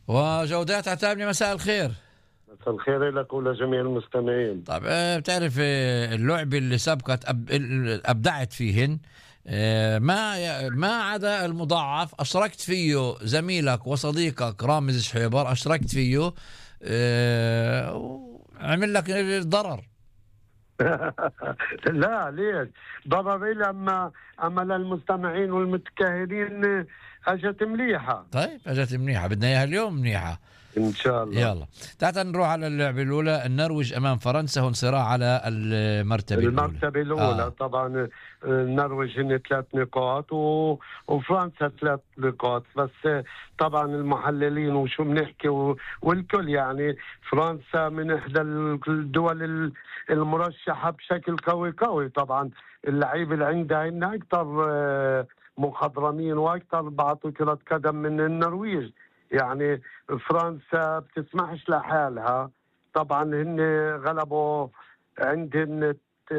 وجودات عتابني، مساء الخير. مساء الخير لك ولجميع المستمعين. طيب بتعرف اللعبة اللي سبقت أبدعت فيهن، ما عدا المضاعف أشركت فيه زميلك وصديقك رامز شحيبر، أشركت فيه عمل لك ضرر. لا ليش ضرر إلي، أما للمستمعين والمتكهنين أجت مليحة. طيب أجت منيحة، بدنا إياها اليوم منيحة إن شاء الله. يلا تعال نروح على اللعبة الأولى. النرويج أمام فرنسا، هون صراع على المرتبة الأولى طبعا. النرويج هن 3 نقاط وفرنسا 3 نقاط بس. طبعا المحللين وشو بنحكي والكل يعني فرنسا من إحدى الدول المرشحة بشكل قوي. طبعا اللعيبة اللي عندها هن أكثر مخضرمين وأكثر بعطوا كرة قدم من النرويج. يعني فرنسا بتسمحش لحالها. طبعا هن غلبوا، عندهم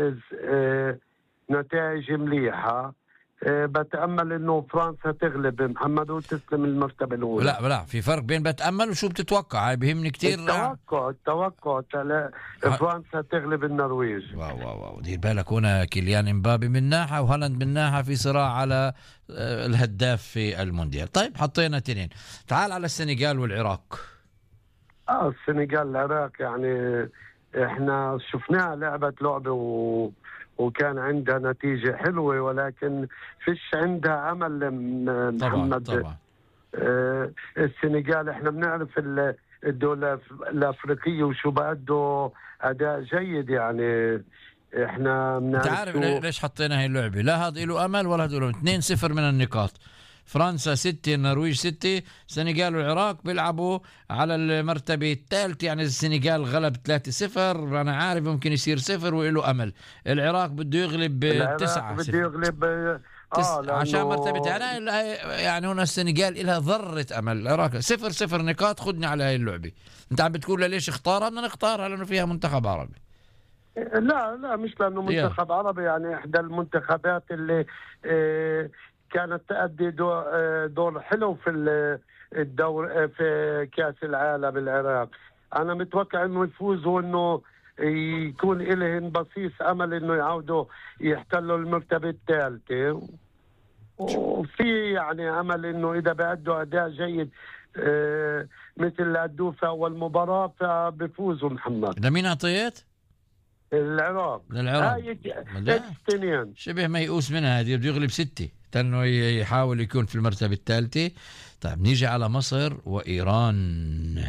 نتائج مليحة. بتأمل انه فرنسا تغلب محمد وتسلم المرتبة الأولى. لا في فرق بين بتأمل وشو بتتوقع، هاي بيهمني كتير. التوقع فرنسا تغلب النرويج. واو دير بالك، هنا كيليان امبابي من ناحية وهالاند من ناحية، في صراع على الهداف في المونديال. طيب حطينا 2. تعال على السنغال والعراق. السنغال العراق يعني احنا شفناها لعبة لعبة وكان عندها نتيجة حلوة، ولكن فيش عندها أمل محمد. طبعا. السنغال احنا بنعرف الدولة الأفريقية وشو بأدوا أداء جيد يعني. احنا انت عارف ليش حطينا هاي اللعبة؟ لا هذا له أمل ولا هذا له. 2-0 من النقاط. فرنسا 6، النرويج 6، السنغال والعراق بيلعبوا على المرتبة الثالثة. يعني السنغال غلب 3-0، أنا عارف ممكن يصير 0 وله أمل. العراق بده يغلب 9، بده يغلب عشان مرتبة. أنا يعني هنا السنغال لها ذرة أمل. العراق 0 نقاط. خدني على هاي اللعبة. أنت عم بتقول ليش اختارها؟ بدنا نختارها لأنه فيها منتخب عربي. لا مش لأنه منتخب عربي، يعني إحدى المنتخبات اللي كانت تؤدي دور حلو في الدور في كأس العالم. العراق أنا متوقع إنه يفوزوا، إنه يكون إلهن بصيص أمل إنه يعودوا يحتلوا المرتبة الثالثة. وفي يعني أمل إنه إذا بأدوا أداء جيد مثل اللي أدوه في أول مباراة فبيفوزوا محمد. لمين أعطيت؟ العراق. شبه ما يقوس منها هذه، بده يغلب 6 تنه يحاول يكون في المرتبة الثالثة. طيب نيجي على مصر وإيران.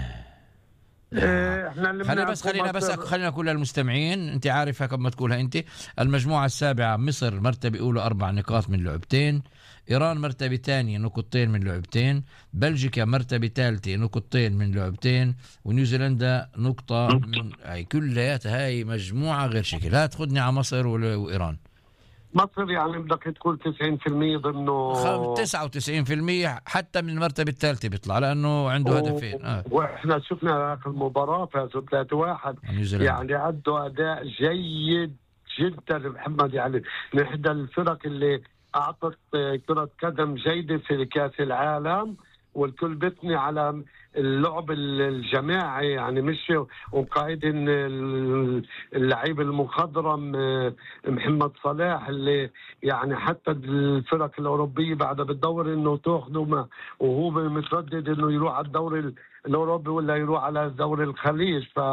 خلينا نقول للمستمعين، انت عارفها كما تقولها انت. المجموعة السابعة مصر مرتبة أولى 4 نقاط من لعبتين، إيران مرتبة ثانية نقطتين من لعبتين، بلجيكا مرتبة ثالثة نقطتين من لعبتين، ونيوزيلندا نقطة من هاي. كلها هاي مجموعة غير شكل. لا تاخذني على مصر وإيران. مصر يعني بدك تقول 90% ضمنه 99% حتى من المرتبة الثالثة بيطلع، لأنه عنده هدفين. واحنا شفنا آخر المباراة فازوا 3-1. يعني أدوا أداء جيد جدا محمد. يعني من إحدى الفرق اللي أعطت كرة قدم جيدة في كأس العالم، والكل بثني على اللعب الجماعي يعني مش وقائد اللعيب المخضرم محمد صلاح، اللي يعني حتى الفرق الأوروبية بعدها بتدور إنه تأخذه، وهو متردد إنه يروح على الدوري الأوروبي ولا يروح على دوري الخليج. ف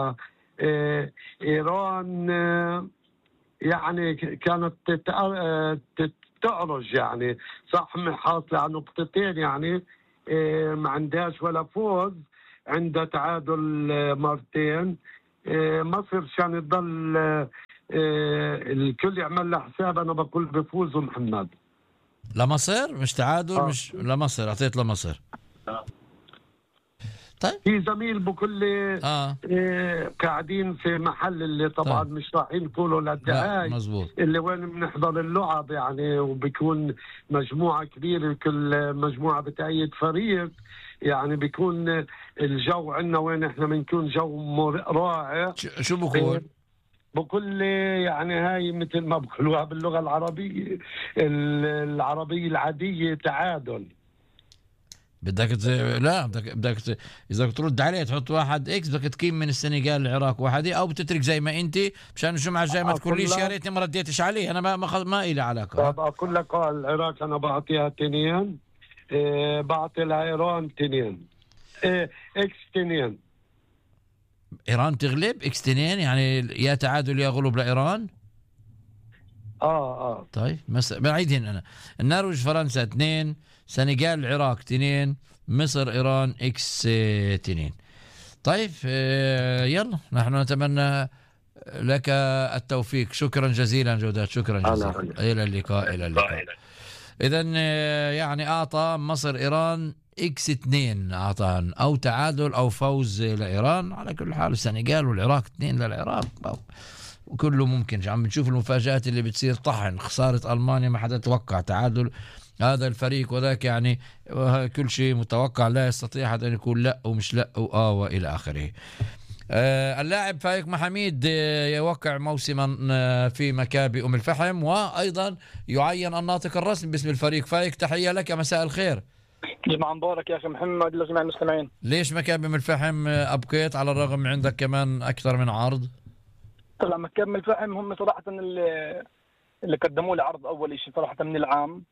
إيران يعني كانت تعرج، يعني صح حاصلة على نقطتين، يعني ما عندهاش ولا فوز، عندها تعادل مرتين. مصر عشان تضل الكل يعمل له حساب، انا بقول بفوزوا محمد. لمصر مش تعادل. مش لمصر، اعطيت لمصر. طيب في زميل بكل قاعدين في محل اللي طبعا مش رايحين يقولوا للدعاية اللي وين بنحضر اللعب يعني، وبيكون مجموعة كبيرة، كل مجموعة بتأيد فريق، يعني بيكون الجو عندنا وين احنا بنكون جو رائع. شو بقول؟ بكل يعني هاي مثل ما بقولوها باللغة العربية العادية تعادل. لا اذا ترد عليه تحط واحد اكس، بدك تقيم من السنغال العراق واحد، او بتترك زي ما انت مشان الجمعه الجايه ما تقوليش يا ريتني ما رديتش عليه، انا ما إلي علاقه. طب اقول لك العراق انا بعطيها 2، بعطي ايران 2، اكس 2. ايران تغلب اكس 2 يعني يا تعادل يا غلب لايران. طيب بعيدين انا. النرويج فرنسا 2، سنغال العراق 2، مصر ايران اكس 2. طيب يلا نحن نتمنى لك التوفيق. شكرا جزيلا جودات، شكرا جزيلا. الى اللقاء. اذا يعني اعطى مصر ايران اكس 2 اعطاهن، او تعادل او فوز لايران. على كل حال السنغال والعراق 2 للعراق، وكله ممكن. عم نشوف المفاجآت اللي بتصير، طحن خسارة ألمانيا ما حدا توقع، تعادل هذا الفريق وذاك، يعني كل شيء متوقع، لا يستطيع حدا أن يكون لا ومش لا وإلى آخره. اللاعب فايق محميد يوقع موسما في مكابي أم الفحم، وأيضا يعين الناطق الرسمي باسم الفريق. فايق تحية لك، مساء الخير. جماعة مبارك يا أخي محمد لجميع المستمعين. ليش مكابي أم الفحم أبقيت على الرغم من عندك كمان أكثر من عرض؟ طلع مكابي أم الفحم هم صراحة اللي قدموا لي عرض أول شيء صراحة من العام،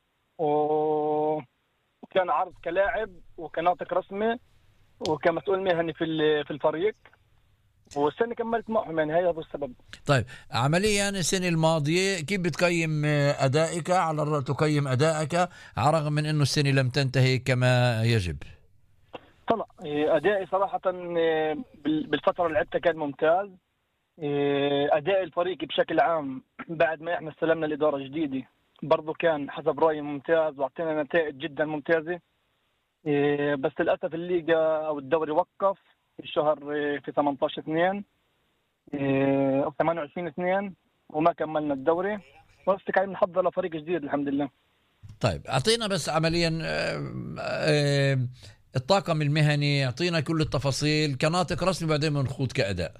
وكان عرض كلاعب وكناطق رسمي وكمسؤول مهني في الفريق، والسنة كملت معهم، يعني هذا السبب. طيب عمليا السنة الماضية كيف بتقيم أدائك؟ تقيم أدائك على الرغم من أنه السنة لم تنتهي كما يجب. طلع أدائي صراحة بالفترة اللي لعبتها كان ممتاز. أداء الفريق بشكل عام بعد ما احنا استلمنا الإدارة الجديدة برضو كان حسب رأيي ممتاز، واعطينا نتائج جدا ممتازة. بس للأسف الليغا أو الدوري وقف في الشهر في 18/2 أو 28/2 وما كملنا الدوري، بس قاعدين نحضر لفريق جديد الحمد لله. طيب أعطينا بس عمليا الطاقم المهني، أعطينا كل التفاصيل كناطق رسمي بعدين بنخوض كأداء.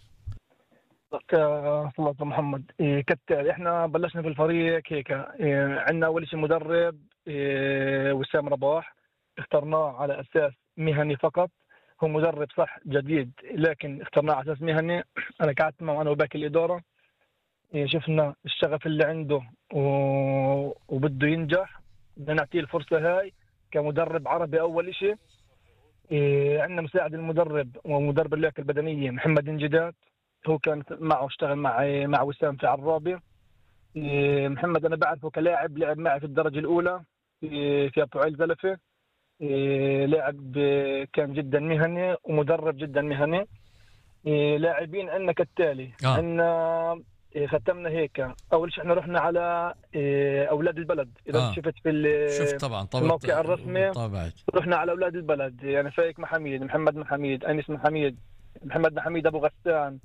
صلى محمد. كالتالي احنا بلشنا في الفريق هيك، عندنا اول شيء مدرب وسام رباح، اخترناه على اساس مهني فقط. هو مدرب صح جديد لكن اخترناه على اساس مهني. انا قعدت معه انا وباقي الاداره، شفنا الشغف اللي عنده وبده ينجح، بدنا نعطيه الفرصه هاي كمدرب عربي. اول شيء عندنا مساعد المدرب ومدرب اللياقه البدنيه محمد انجداد، هو كان معه اشتغل مع وسام في عرابي. محمد انا بعرفه كلاعب، لعب معي في الدرجه الاولى في ابو عيل زلفه. لاعب كان جدا مهني ومدرب جدا مهني. لاعبين عندنا كالتالي عندنا ختمنا هيك. اول شيء احنا رحنا على اولاد البلد، اذا شفت شفت طبعا الموقع الرسمي طبعا. رحنا على اولاد البلد، يعني فايق محميد، محمد محميد، انس محميد، محمد محميد ابو غسان،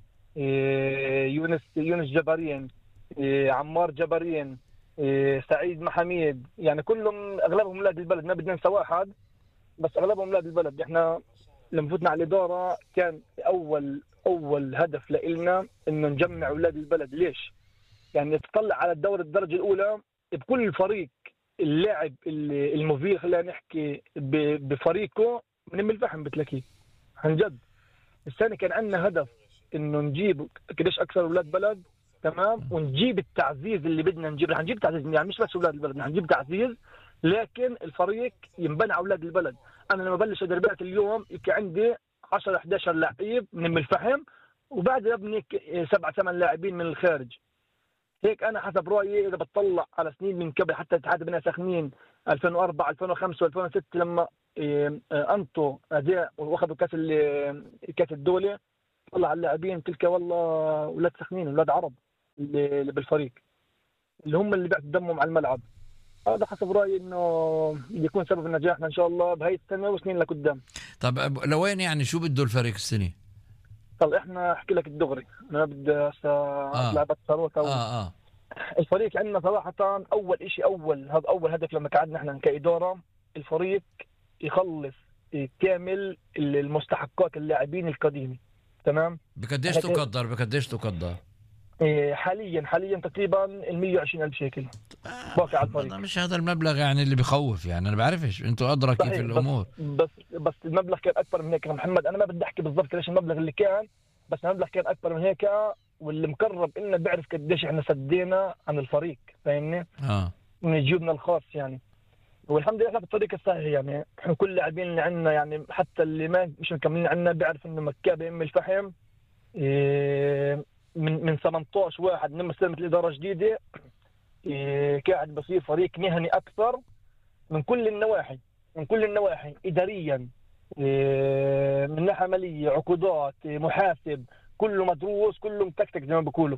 يونس جبارين، عمار جبارين، سعيد محميد، يعني كلهم اغلبهم اولاد البلد، ما بدنا ننسى واحد بس اغلبهم اولاد البلد. احنا لما فتنا على الاداره كان اول هدف لنا انه نجمع اولاد البلد. ليش؟ يعني تطلع على الدوري الدرجه الاولى بكل فريق اللاعب المفيد، خلينا نحكي بفريقه من ام الفحم بتلاقيه عن جد. السنه كان عندنا هدف انه نجيب قديش اكثر اولاد بلد، تمام، ونجيب التعزيز اللي بدنا نجيب. رح نجيب تعزيز، يعني مش بس اولاد البلد، رح نجيب تعزيز، لكن الفريق ينبنى على اولاد البلد. انا لما بلش تدريبات اليوم يبقى عندي 10 11 لعيب من ام الفحم، وبعد ابني 7 8 لاعبين من الخارج. هيك انا حسب رايي اذا بتطلع على سنين من قبل، حتى اتحاد بني سخنين 2004 2005 2006 لما انطوا اداء واخذوا كاس الدوله، طلع على اللاعبين تلك والله اولاد سخنين، اولاد عرب اللي بالفريق، اللي هم اللي بيعطوا دمهم على الملعب. هذا حسب رايي انه يكون سبب نجاحنا ان شاء الله بهي السنه وسنين لقدام. طب لوين يعني شو بده الفريق السنه؟ طب احنا احكي لك الدغري، انا بدي اطلع بتصرف. الفريق عندنا صراحه اول شيء هذا اول هدف لما قعدنا احنا كاداره، الفريق يخلص كامل المستحقات اللاعبين القديمه، تمام. بقديش تقدر؟ حاليا تقريبا 120,000 شيكل. واقع الفريق. مش هذا المبلغ يعني اللي بخوف، يعني انا بعرفش انتوا ادرى كيف الامور. بس المبلغ كان اكبر من هيك يا محمد. انا ما بدي احكي بالضبط ليش المبلغ اللي كان، بس المبلغ كان اكبر من هيك، واللي مقرب إلنا بيعرف قديش احنا سدينا عن الفريق، فاهمني؟ من جيوبنا الخاص يعني. والحمد لله احنا في الطريق الصحيح يعني. احنا كل اللاعبين اللي عندنا يعني حتى اللي ما مش مكملين عندنا بيعرف انه مكابي ام الفحم من 18 واحد لما استلمت الاداره جديده قاعد بصير فريق مهني اكثر من كل النواحي اداريا، من ناحيه عمليه، عقودات، محاسب، كله مدروس، كله متكتك زي ما بيقولوا.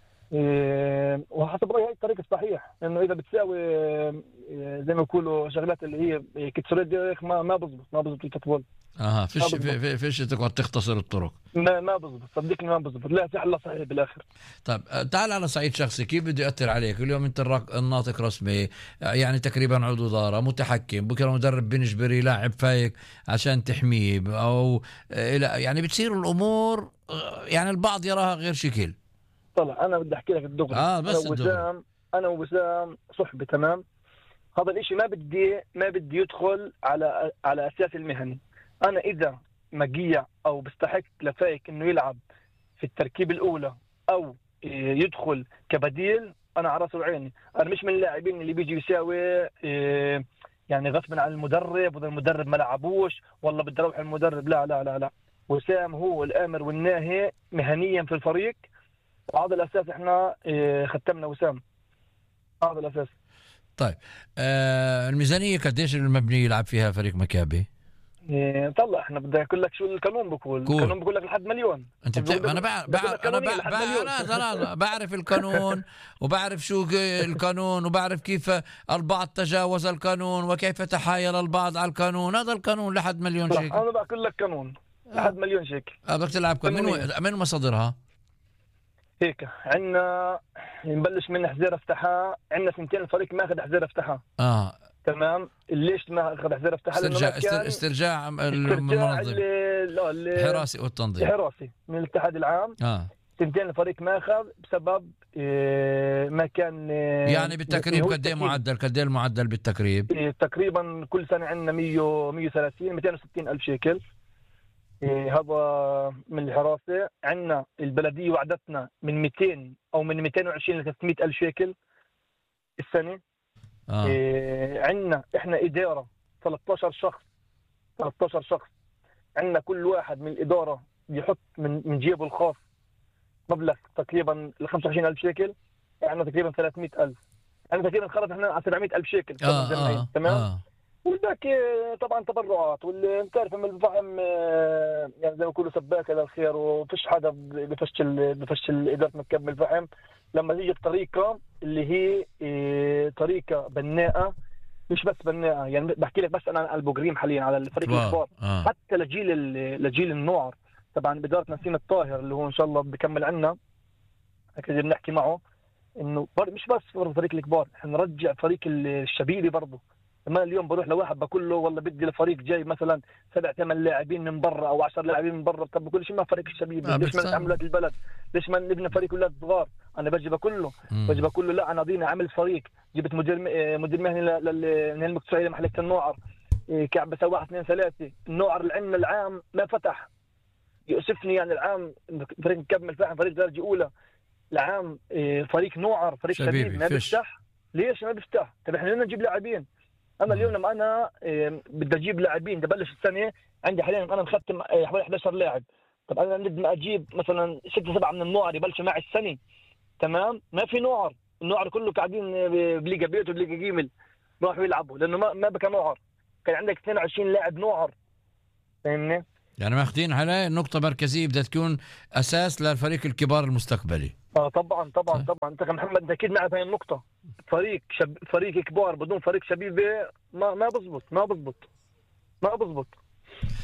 وحسب رايي هاي الطريق الصحيح، لانه اذا بتساوي زي ما بيقولوا شغلات اللي هي كتسرد ما بزبط الفوتبول. فيش تقعد تختصر الطرق. ما بزبط، صدقني ما بزبط، لا في حل صحيح بالاخر. طيب تعال على صعيد شخصي، كيف بده يأثر عليك اليوم؟ انت الناطق رسمي يعني تقريبا عضو اداره متحكم، بكره مدرب بنجبري لاعب فايق عشان تحميه، او يعني بتصير الامور يعني البعض يراها غير شكل. طلع انا بدي احكي لك الدغري. بس انا ووسام صحبه تمام. هذا الاشي ما بدي يدخل على اساس المهني. انا اذا مقيع او بستحق لفايك انه يلعب في التركيب الاولى او يدخل كبديل، انا على راسي وعيني. انا مش من اللاعبين اللي بيجي يساوي يعني غصبا عن المدرب، واذا المدرب ما لعبوش والله بدي اروح المدرب. لا لا لا لا، وسام هو الامر والناهي مهنيا في الفريق، وهذا الاساس احنا ختمنا وسام، هذا الاساس. طيب الميزانيه قديش المبني يلعب فيها فريق مكابي؟ طلع احنا بدي اقول لك شو القانون بقول. القانون بقول لك لحد مليون. انت انا بعرف القانون وبعرف شو القانون وبعرف كيف البعض تجاوز القانون وكيف تحايل البعض على القانون. هذا القانون لحد مليون شيكل. انا بقول لك قانون لحد مليون شيكل. بدك تلعب من مصادرها هيك. عندنا نبلش من حزيره افتحها. عندنا سنتين الفريق ما اخذ حزيره افتحها. تمام. ليش ما اخذ حزيره افتحها؟ استرجاع المنظم الحراسي والتنظيم الحراسي من الاتحاد العام. سنتين الفريق ما اخذ بسبب ما كان يعني بالتقريب قد ايه المعدل بالتقريب؟ تقريبا كل سنه عندنا 130 260 الف شيكل. هذا من الحراسه. عندنا البلديه وعدتنا من 200 او من 220 ل 300 الف شيكل السنه. عندنا احنا اداره 13 شخص. عندنا كل واحد من الاداره يحط من جيبه الخاص مبلغ تقريبا ل 25,000 شيكل. عندنا تقريبا 300,000. عندنا تقريبا خرج احنا على 700,000 شيكل. تمام. والباقي طبعا تبرعات. واللي انت عارف من الفحم يعني زي ما يقولوا سباكه للخير، وفيش حدا بفشل اداره مكب الفحم لما تيجي الطريقه اللي هي طريقه بناءه. مش بس بناءه يعني، بحكي لك بس انا عن البوغريم حاليا على الفريق الكبار. حتى لجيل النوعر طبعا باداره نسيم الطاهر اللي هو ان شاء الله بكمل عنا هكذا بنحكي معه انه مش بس فريق الكبار، احنا نرجع فريق الشبيبي برضه. ما اليوم بروح لواحد بقول له والله بدي لفريق جاي مثلا 7-8 لاعبين من برا او 10 لاعبين من برا، طب بقول شو ما فريق الشبيبي؟ ليش ما نعمل ولاد البلد؟ ليش ما نبني فريق ولاد صغار؟ انا بجي بقول له لا انا ضينا عمل فريق، جبت مدير مهني للنهل السعوديه محليه النوعر، كعب بسوي 1 2 3. النوعر اللي عندنا العام ما فتح، يؤسفني يعني العام فريق مكمل فاهم فريق درجه اولى العام فريق نوعر فريق شبيبي ما بيفتح. ليش ما بيفتح؟ طب احنا بدنا نجيب لاعبين. انا اليوم لما انا بدي اجيب لاعبين بدي ابلش السنه عندي حاليا انا مختم حوالي 11 لاعب. طب انا بدي اجيب مثلا 6-7 من النوعر يبلشوا معي السنه. تمام. ما في نوعر، النوعر كله قاعدين بليغا بيت وبليغا جيمل راحوا يلعبوا لانه ما بقى نوعر. كان عندك 22 لاعب نوعر، فاهمني؟ يعني ماخذين على نقطه مركزيه بدها تكون اساس للفريق الكبار المستقبلي. طبعا انت كمحمد انت اكيد معك هاي النقطه. فريق كبار بدون فريق شبيبه ما بزبط.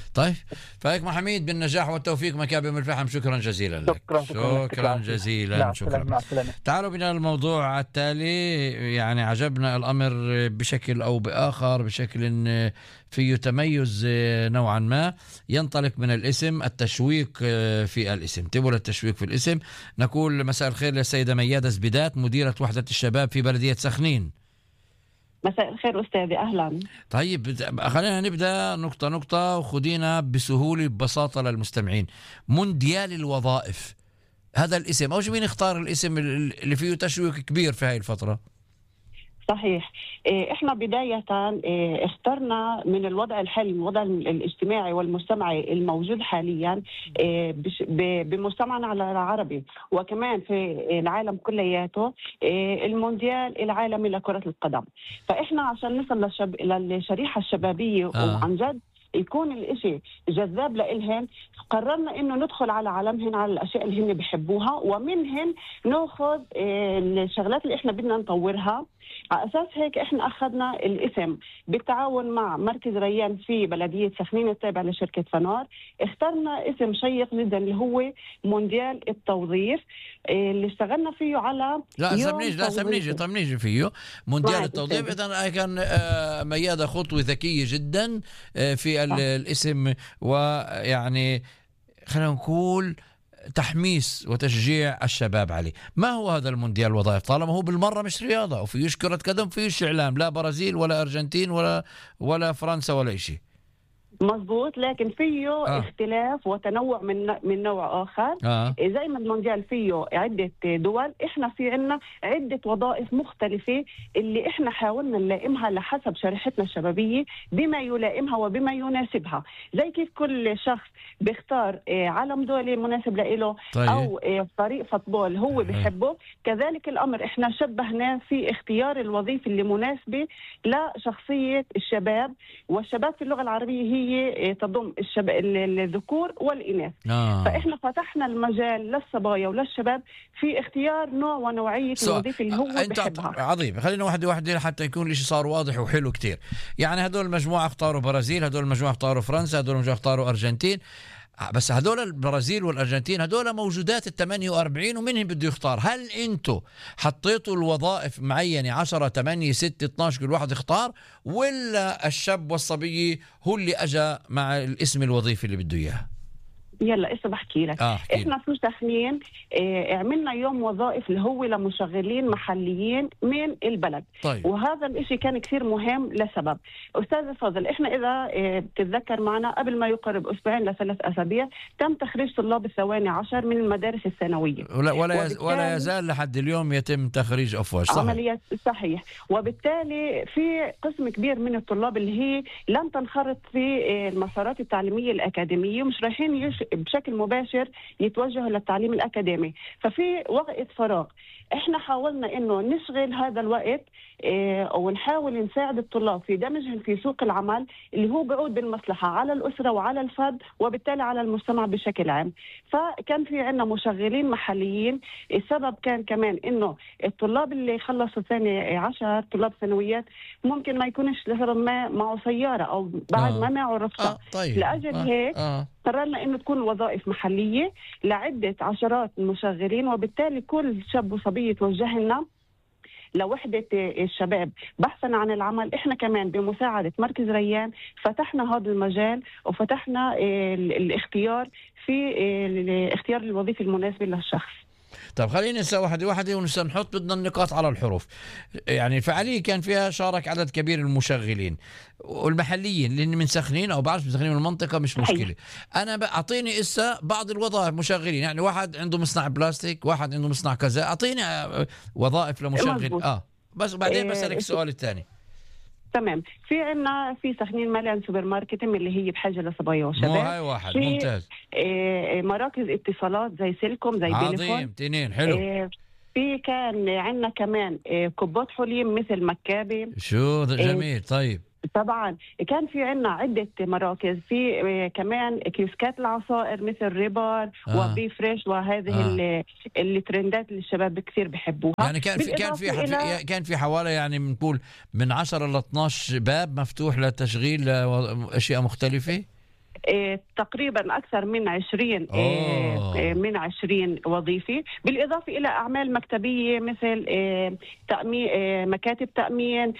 طيب فهيك محميد بالنجاح والتوفيق، مكابم الفحم، شكرا جزيلا لك. شكرا جزيلا. شكرا. تعالوا بنا الموضوع التالي. يعني عجبنا الأمر بشكل أو بآخر، بشكل فيه تميز نوعا ما، ينطلق من الاسم، التشويق في الاسم. تبوا التشويق في الاسم. نقول مساء الخير للسيدة ميادة زبيدات، مديرة وحدة الشباب في بلدية سخنين. مساء الخير أستاذي، أهلا. طيب خلينا نبدأ نقطة نقطة، وخدينا بسهولة ببساطة للمستمعين. مونديال الوظائف، هذا الاسم أو مين اختار الاسم اللي فيه تشويق كبير في هاي الفترة؟ صحيح. احنا بداية اخترنا من الوضع الحالي، الوضع الاجتماعي والمجتمعي الموجود حاليا بمجتمعنا العربي وكمان في العالم كلياته، المونديال العالمي لكرة القدم. فاحنا عشان نصل للشريحة الشبابية وعن جد يكون الاشي جذاب لإلهن، قررنا انه ندخل على عالمهن، على الاشياء اللي هن بيحبوها، ومنهن ناخذ الشغلات اللي احنا بدنا نطورها. على اساس هيك احنا اخذنا الاسم بالتعاون مع مركز ريان في بلديه سخنين التابع لشركه فنار. اخترنا اسم شيق جدا اللي هو مونديال التوظيف، اللي اشتغلنا فيه على نيجي فيه مونديال التوظيف. اذا كان ميادة خطوه ذكيه جدا في الاسم، ويعني خلينا نقول تحميس وتشجيع الشباب عليه. ما هو هذا المونديال الوظائف؟ طالما هو بالمرة مش رياضة وفيش كرة قدم، فيش إعلام، لا برازيل ولا أرجنتين ولا فرنسا ولا شيء. مظبوط، لكن فيه اختلاف وتنوع من نوع آخر. زي ما المونديال فيه عدة دول، احنا في عنا عدة وظائف مختلفة اللي احنا حاولنا نلائمها لحسب شريحتنا الشبابية بما يلائمها وبما يناسبها. زي كيف كل شخص بيختار علم دولي مناسب له، طيب. أو فريق فوتبول هو بيحبه، كذلك الأمر احنا شبهناه في اختيار الوظيفة اللي مناسبة لشخصية الشباب. والشباب في اللغة العربية هي تضم الذكور والإناث. فإحنا فتحنا المجال للصبايا وللشباب في اختيار نوع ونوعية الوظيفة اللي هو بيحبها. عظيم. خلينا واحدة حتى يكون الاشي صار واضح وحلو كتير. يعني هدول المجموعة اختاروا برازيل، هدول المجموعة اختاروا فرنسا، هدول المجموعة اختاروا أرجنتين. بس هدول البرازيل والأرجنتين هدول موجودات 48، ومنهم بده يختار. هل انتوا حطيتوا الوظائف معينة 10 8 6 12 كل واحد اختار، ولا الشاب والصبي هو اللي اجى مع الاسم الوظيفي اللي بده اياه؟ يلا اسا بحكي لك. احنا في سخنين عملنا يوم وظائف اللي هو لمشغلين محليين من البلد. طيب. وهذا الاشي كان كثير مهم لسبب. استاذ فاضل، احنا اذا بتتذكر معنا قبل ما يقرب اسبوعين ل3 أسابيع تم تخريج طلاب الثواني 10 من المدارس الثانويه، ولا يزال لحد اليوم يتم تخريج افواج. صحيح. عمليات صحيح. وبالتالي في قسم كبير من الطلاب اللي هي لم تنخرط في المسارات التعليميه الاكاديميه، ومش رايحين بشكل مباشر يتوجهوا للتعليم الأكاديمي. ففي وقت فراغ احنا حاولنا انه نشغل هذا الوقت ونحاول نساعد الطلاب في دمجهم في سوق العمل اللي هو بيعود بالمصلحة على الأسرة وعلى الفرد وبالتالي على المجتمع بشكل عام. فكان في عنا مشغلين محليين. السبب كان كمان انه الطلاب اللي خلصوا ثاني 10 طلاب ثانويات ممكن ما يكونش لسبب ما معه سيارة او بعد ما معه رخصة. طيب. لأجل هيك قررنا انه تكون وظائف محلية لعدة عشرات المشغلين، وبالتالي كل شاب وصبي يتوجه لنا لوحدة الشباب بحثا عن العمل. احنا كمان بمساعدة مركز ريان فتحنا هذا المجال وفتحنا الاختيار في اختيار الوظيفة المناسبة للشخص. طيب خلينا نسأل واحدة ونحط بدنا النقاط على الحروف. يعني الفعالية كان فيها شارك عدد كبير من المشغلين والمحليين، لأن من سخنين أو بعض من سخنين من المنطقة مش مشكلة. أنا أعطيني إسا بعض الوظائف مشغلين، يعني واحد عنده مصنع بلاستيك، واحد عنده مصنع كذا، أعطيني وظائف لمشغل. بس بعدين بسألك السؤال الثاني. تمام. في عنا في سخنين مليان سوبر ماركت اللي هي بحاجة لصبايا وشباب. هاي واحد ممتاز. مراكز اتصالات زي سيلكوم زي بيليفون. عظيم. تنين حلو. في كان عنا كمان كوبات حليم مثل مكابي. شو جميل. طيب طبعا كان في عنا عدة مراكز. في كمان كيوسكات العصائر مثل ريبار وبي فريش، وهذه الترندات اللي الشباب كثير بحبوها. يعني كان في حوالي يعني بنقول من 10 ل 12 باب مفتوح لتشغيل أشياء مختلفة. تقريبا أكثر من 20 وظيفي، بالإضافة إلى أعمال مكتبية مثل مكاتب تأمين،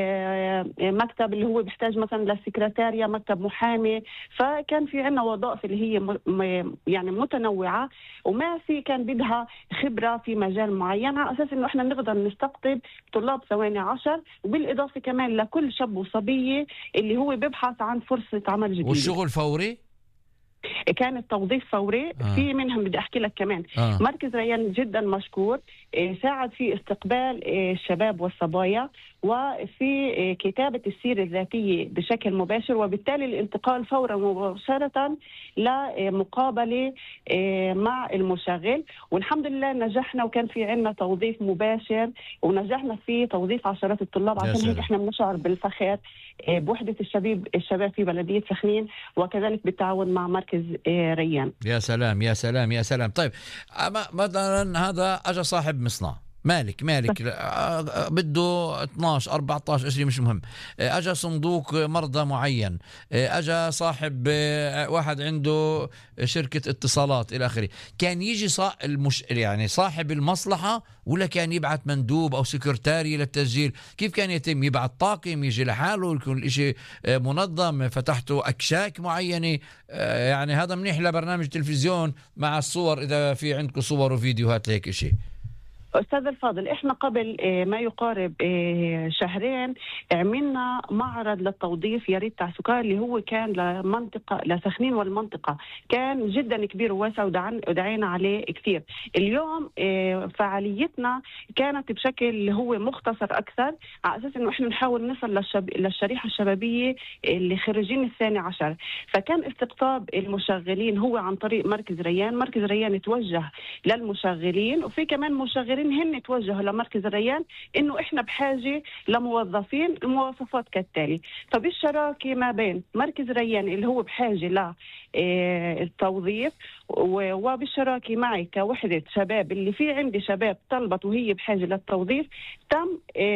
مكتب اللي هو بيحتاج مثلا للسكرتارية، مكتب محامي. فكان في عنا وظائف اللي هي يعني متنوعة، وما في كان بدها خبرة في مجال معين، على أساس إنه إحنا نقدر نستقطب طلاب ثواني 10، وبالإضافة كمان لكل شاب وصبية اللي هو بيبحث عن فرصة عمل جديدة. والشغل فوري؟ كان التوظيف فوري. في منهم بدي أحكي لك كمان مركز ريان جدا مشكور، ساعد في استقبال الشباب والصبايا، وفي كتابة السيرة الذاتية بشكل مباشر، وبالتالي الانتقال فورا مباشرة لمقابلة مع المشغل. والحمد لله نجحنا، وكان في عنا توظيف مباشر، ونجحنا في توظيف عشرات الطلاب. عشان هيك احنا بنشعر بالفخر بوحدة الشباب في بلدية سخنين، وكذلك بالتعاون مع مركز ريان. يا سلام يا سلام يا سلام. طيب مثلا هذا أجا صاحب مصنع، مالك بده 12 14 20 مش مهم، اجى صندوق مرضى معين، اجى صاحب واحد عنده شركة اتصالات الى اخره، كان يجي يعني صاحب المصلحة، ولا كان يبعث مندوب او سكرتاري للتسجيل؟ كيف كان يتم؟ يبعث طاقم يجي لحاله، يكون الاشي منظم، فتحته اكشاك معينة؟ يعني هذا منيح لبرنامج تلفزيون مع الصور، اذا في عندكم صور وفيديوهات لهيك اشي. أستاذ الفاضل، إحنا قبل ما يقارب شهرين عملنا معرض للتوظيف يا ريت تعسكر، اللي هو كان لمنطقة لسخنين والمنطقة، كان جدا كبير وواسع ودعينا عليه كثير. اليوم فعاليتنا كانت بشكل اللي هو مختصر أكثر، على أساس إنه إحنا نحاول نصل للشريحة الشبابية اللي خريجين الثاني عشر. فكان استقطاب المشغلين هو عن طريق مركز ريان. مركز ريان توجه للمشغلين، وفي كمان مشغلين هن توجهوا لمركز ريان انه احنا بحاجه لموظفين، المواصفات كالتالي. فبالشراكه ما بين مركز ريان اللي هو بحاجه للتوظيف، وبالشراكه معي كوحده شباب اللي في عندي شباب طلبت وهي بحاجه للتوظيف، تم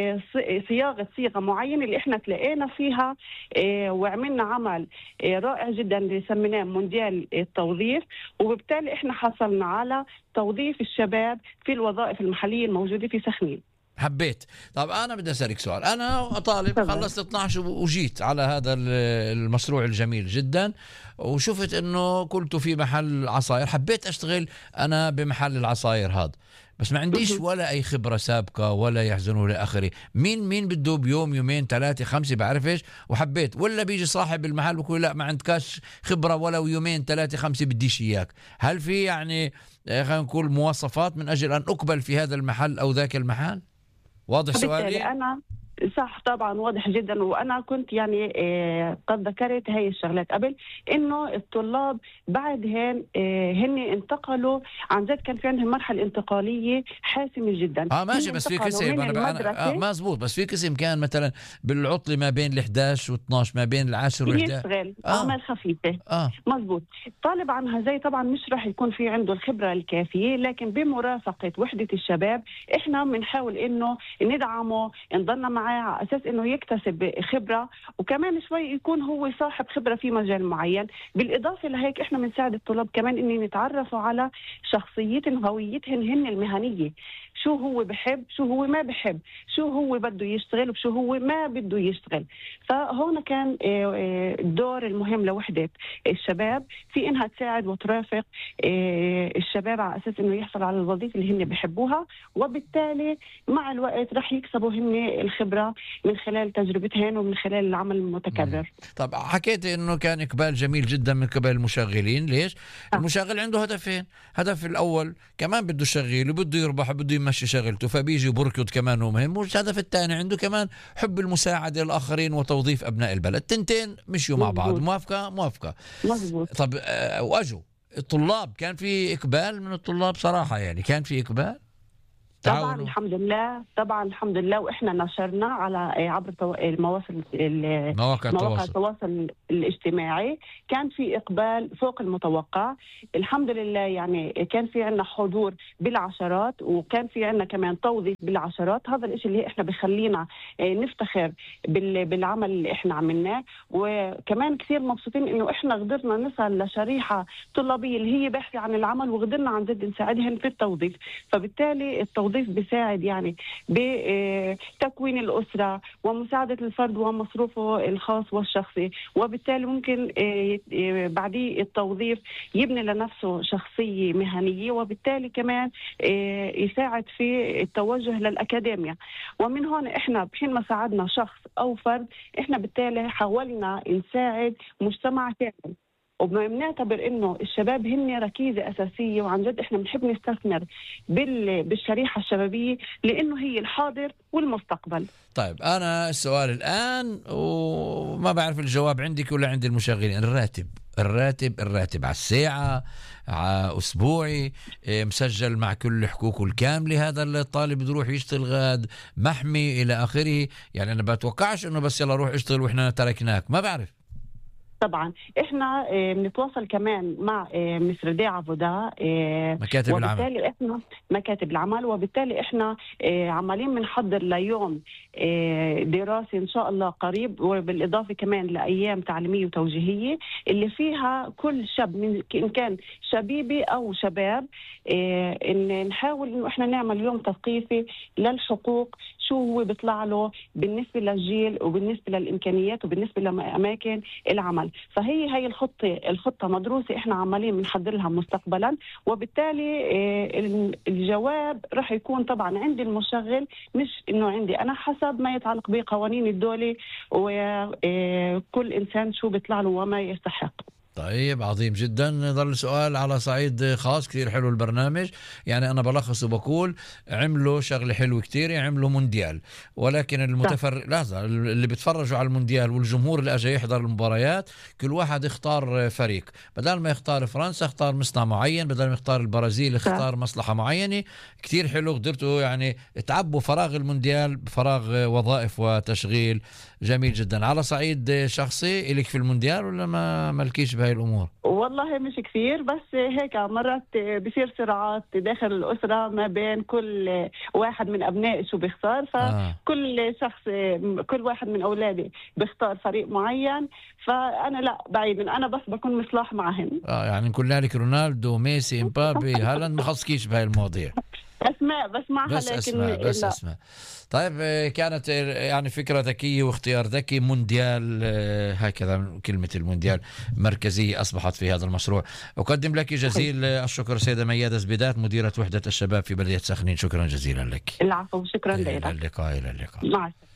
صياغه معينه اللي احنا تلاقينا فيها، وعملنا عمل رائع جدا اللي سميناه مونديال التوظيف، وبالتالي احنا حصلنا على توظيف الشباب في الوظائف المحلية الموجودة في سخنين. حبيت. طب أنا بدي أسألك سؤال، أنا طالب خلصت 12 وجيت على هذا المشروع الجميل جدا، وشفت أنه كنت في محل عصاير، حبيت أشتغل أنا بمحل العصاير هذا، بس ما عنديش ولا أي خبرة سابقة ولا يحزنوا لآخره. مين بده بيوم يومين 3 5 بعرفش وحبيت، ولا بيجي صاحب المحل بقول لا ما عندكاش خبرة ولو يومين 3 5 بديش إياك؟ هل في يعني خلينا نقول مواصفات من أجل أن أقبل في هذا المحل أو ذاك المحل؟ واضح سؤالي؟ أنا صح طبعا واضح جدا، وانا كنت يعني قد ذكرت هاي الشغلات قبل، انه الطلاب بعدهن هن انتقلوا عن جد، كان في عندهم مرحله انتقاليه حاسمه جدا. ماشي، بس في قسم انا مزبوط، بس في قسم كان مثلا بالعطله ما بين ال11 و12، ما بين ال10 وال11 يشتغل اعمال خفيفه. مزبوط. طالب عنها زي طبعا مش راح يكون في عنده الخبره الكافيه، لكن بمرافقه وحده الشباب احنا بنحاول انه ندعمه، نضلنا معاه على أساس إنه يكتسب خبرة، وكمان شوي يكون هو صاحب خبرة في مجال معين. بالإضافة لهيك إحنا بنساعد الطلاب كمان إن يتعرفوا على شخصيتهم وهويتهم هن المهنية، شو هو بحب، شو هو ما بحب، شو هو بده يشتغل وشو هو ما بده يشتغل. فهون كان الدور المهم لوحدة الشباب في إنها تساعد وترافق الشباب على أساس إنه يحصل على الوظيفة اللي هن بحبوها، وبالتالي مع الوقت رح يكسبوا هن الخبرة من خلال تجربتهن ومن خلال العمل المتكرر. طب حكيت إنه كان إقبال جميل جدا من قبل المشغلين، ليش؟ المشغل عنده هدفين، هدف الأول كمان بده يشغل وبده يربح وبده يمشي شغلته، فبيجي بركض كمان مهم، والهدف الثاني عنده كمان حب المساعدة للآخرين وتوظيف أبناء البلد. تنتين مشيوا مع بعض. موافقة؟ مزبوط. طب وأجوا الطلاب، كان في إقبال من الطلاب صراحة، يعني كان في إقبال؟ طبعا الحمد لله واحنا نشرنا على عبر مواقع التواصل الاجتماعي. كان في اقبال فوق المتوقع الحمد لله، يعني كان في عندنا حضور بالعشرات وكان في عندنا كمان توظيف بالعشرات. هذا الشيء اللي احنا بخلينا نفتخر بالعمل اللي احنا عملناه، وكمان كثير مبسوطين انه احنا قدرنا نصل لشريحه طلابيه اللي هي باحثه عن العمل، وقدرنا عن جد نساعدهم في التوظيف. فبالتالي التوظيف بيساعد يعني بتكوين الأسرة ومساعدة الفرد ومصروفه الخاص والشخصي، وبالتالي ممكن بعديه التوظيف يبني لنفسه شخصية مهنية، وبالتالي كمان يساعد في التوجه للأكاديمية. ومن هون احنا بحين ما ساعدنا شخص أو فرد احنا بالتالي حاولنا نساعد مجتمع كامل، وبنعتبر انه الشباب هن ركيزه اساسيه، وعن جد احنا بنحب نستثمر بالشريحه الشبابيه لانه هي الحاضر والمستقبل. طيب انا السؤال الان وما بعرف الجواب عندك ولا عند المشغلين، الراتب على الساعه، على اسبوعي، مسجل مع كل حقوقه الكامله، هذا الطالب بده يروح يشتغل غاد، محمي الى اخره؟ يعني انا بتوقعش انه بس يلا روح اشتغل واحنا تركناك، ما بعرف. طبعا احنا بنتواصل كمان مع مصر عبودة مكاتب العمل، احنا مكاتب العمل، وبالتالي احنا عمالين بنحضر ليوم دراسي ان شاء الله قريب، وبالاضافه كمان لايام تعليميه وتوجيهيه اللي فيها كل شاب ان كان شبيبي او شباب، ان نحاول انه احنا نعمل يوم تثقيفي للحقوق، شو هو بيطلع له بالنسبه للجيل وبالنسبه للامكانيات وبالنسبه لاماكن العمل. فهي الخطه مدروسه، احنا عمالين بنحضر لها مستقبلا، وبالتالي الجواب راح يكون طبعا عند المشغل، مش انه عندي انا، حسب ما يتعلق بقوانين الدوله وكل انسان شو بيطلع له وما يستحق. طيب عظيم جدا. نظل سؤال على صعيد خاص، كثير حلو البرنامج، يعني أنا بلخص وبقول عملوا شغل حلو كتير، عملوا مونديال، ولكن اللي بيتفرجوا على المونديال والجمهور اللي أجي يحضر المباريات كل واحد يختار فريق، بدل ما يختار فرنسا اختار مصنع معين، بدل ما يختار البرازيل اختار مصلحة معينة. كتير حلو، قدرتوا يعني تعبوا فراغ المونديال بفراغ وظائف وتشغيل. جميل جدا. على صعيد شخصي إليك في المونديال ولا ما ملكيش بهاي الأمور؟ والله مش كثير، بس هيك مرات بصير صراعات داخل الأسرة ما بين كل واحد من أبنائي شو بيختار، فكل شخص كل واحد من أولادي بيختار فريق معين، فأنا لا بعيد، أنا بس بكون مصلح معهم. يعني نقول لك رونالدو، ميسي، امبابي، هالاند، ما خصكيش بهاي المواضيع. أسماء بس معها، لكن أسماء. طيب كانت يعني فكرة ذكية واختيار ذكي. مونديال، هكذا كلمة المونديال مركزية أصبحت في هذا المشروع. أقدم لك جزيل الشكر سيدة ميادة زبيدات، مديرة وحدة الشباب في بلدية سخنين. شكرا جزيلا لك. العفو، شكرا لك. إلى اللقاء. مع السلامة.